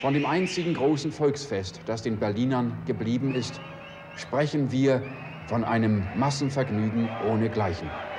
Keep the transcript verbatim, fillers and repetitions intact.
Von dem einzigen großen Volksfest, das den Berlinern geblieben ist, sprechen wir von einem Massenvergnügen ohnegleichen.